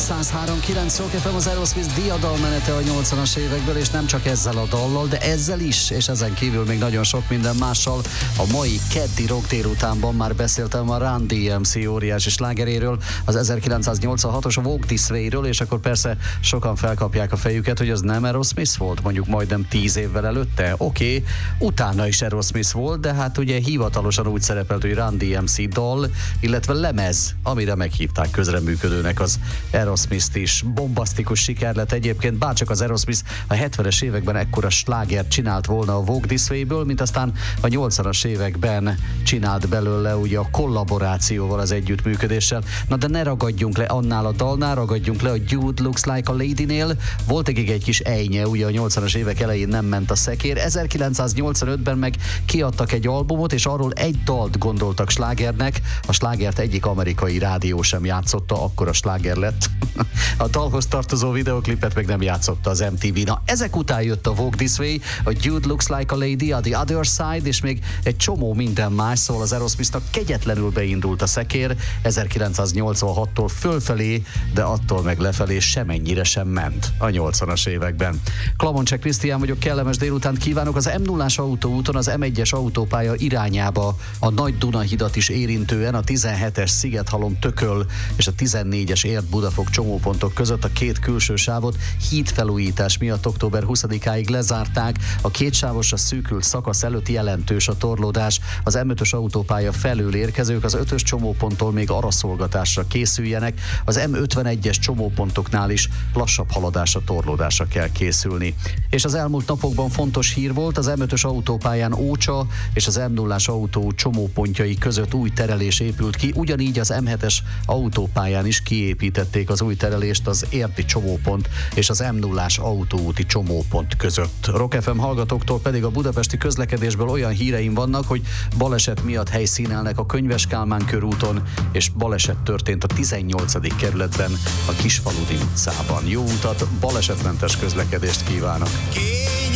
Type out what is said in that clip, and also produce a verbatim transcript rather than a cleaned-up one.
száz három kilenc Rock ef em, az Aerosmith diadalmenete a nyolcvanas évekből, és nem csak ezzel a dallal, de ezzel is, és ezen kívül még nagyon sok minden mással. A mai keddi rock délutánban már beszéltem a Run dé em cé óriási slágeréről, az ezerkilencszáznyolcvanhatos Walk This Way-ről, és akkor persze sokan felkapják a fejüket, hogy az nem Aerosmith volt, mondjuk majdnem tíz évvel előtte. Oké, okay, utána is Aerosmith volt, de hát ugye hivatalosan úgy szerepelt, hogy Run dé em cé dal, illetve lemez, amire meghívták közreműködőnek az Aerosmith-t is. Bombasztikus siker lett egyébként, bárcsak az Aerosmith a hetvenes években ekkora slágert csinált volna a Walk This Way-ből, mint aztán a nyolcvanas években csinált belőle ugye a kollaborációval, az együttműködéssel. Na de ne ragadjunk le annál a dalnál, ragadjunk le a Dude Looks Like a Lady-nél. Volt egy, egy kis ejnye, ugye a nyolcvanas évek elején nem ment a szekér. ezerkilencszáznyolcvanötben meg kiadtak egy albumot, és arról egy dalt gondoltak slágernek. A slágert egyik amerikai rádió sem játszotta, akkor a sláger lett. A dalhoz tartozó videoklipet meg nem játszotta az em té vé. Na, ezek után jött a Walk This Way, a Dude Looks Like a Lady, a The Other Side, és még egy csomó minden más, szóval az Aerosmithnak kegyetlenül beindult a szekér ezerkilencszáznyolcvanhattól fölfelé, de attól meg lefelé semennyire sem ment a nyolcvanas években. Klamoncsek Krisztián vagyok, kellemes délutánt kívánok. Az em nullás autóúton az em egyes autópálya irányába a Nagy Duna hidat is érintően a tizenhetes Szigethalom-Tököl és a tizennégyes Érd-Budafok csomópontok között a két külső sávot hídfelújítás miatt október huszadikáig lezárták. A kétsávosra szűkült szakasz előtt jelentős a torlódás. Az em ötös autópálya felől érkezők az ötös csomóponttól még araszolgatásra készüljenek. Az em ötvenegyes csomópontoknál is lassabb haladásra, torlódásra kell készülni. És az elmúlt napokban fontos hír volt, az em ötös autópályán Ócsa és az em nullás autó csomópontjai között új terelés épült ki, ugyanígy az em hetes autópályán is kiépítették az új terelést az érdi csomópont és az em nullás autóúti csomópont között. Rock ef em hallgatóktól pedig a budapesti közlekedésből olyan híreim vannak, hogy baleset miatt helyszínelnek a Könyves Kálmán körúton, és baleset történt a tizennyolcadik kerületben, a Kisfaludy utcában. Jó utat, balesetmentes közlekedést kívánok!